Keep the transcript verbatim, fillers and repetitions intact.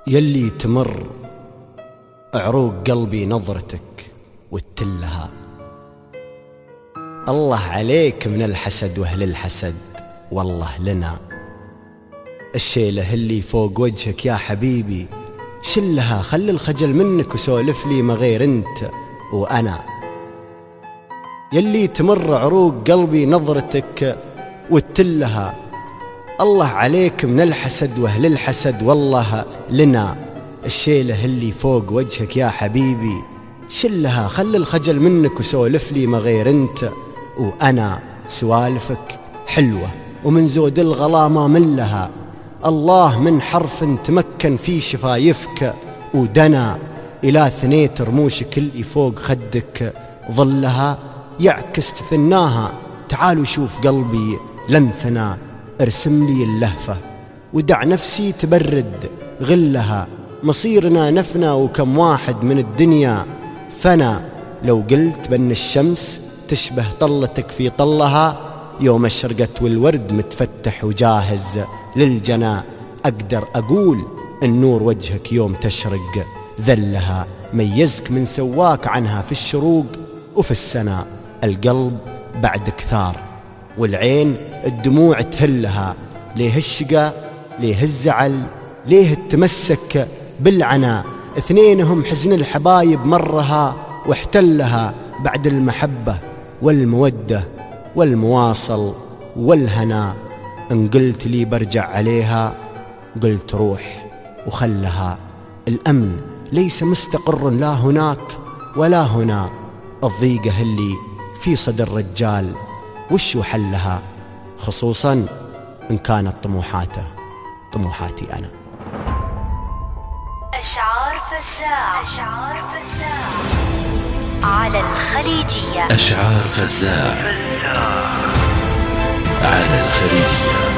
يلي تمر عروق قلبي نظرتك وتلها. الله عليك من الحسد واهل الحسد، والله لنا الشيله اللي فوق وجهك يا حبيبي شلها. خلي الخجل منك وسولف لي ما غير انت وانا. يلي تمر عروق قلبي نظرتك وتلها. الله عليك من الحسد واهل الحسد، والله لنا الشيله اللي فوق وجهك يا حبيبي شلها. خلي الخجل منك وسولف لي ما غير انت وانا. سوالفك حلوه ومن زود الغلا ما ملها. الله من حرف تمكن في شفايفك ودنا الى ثنيت رموشك اللي فوق خدك ظلها. يعكس تثناها تعالوا شوف قلبي لنثنا. ارسم لي اللهفه ودع نفسي تبرد غلها. مصيرنا نفنا وكم واحد من الدنيا فنا. لو قلت بأن الشمس تشبه طلتك في طلها، يوم الشرقت والورد متفتح وجاهز للجنا. أقدر أقول النور وجهك يوم تشرق ذلها. ميزك من سواك عنها في الشروق وفي السنا. القلب بعد كثار والعين الدموع تهلها. ليه الشقا ليه الزعل ليه التمسك بالعنا. اثنينهم حزن الحبايب مرها واحتلها. بعد المحبة والمودة والمواصل والهنا. ان قلت لي برجع عليها قلت روح وخلها. الأمن ليس مستقر لا هناك ولا هنا. الضيقة اللي في صدر الرجال وش حلها، خصوصا إن كانت طموحاته طموحاتي أنا. أشعار فزاع على الخليجية. أشعار فزاع على الخليجية.